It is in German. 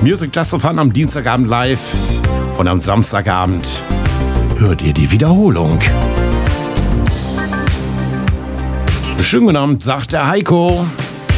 Music Just for Fun am Dienstagabend live und am Samstagabend hört ihr die Wiederholung. Schönen guten Abend, sagt der Heiko.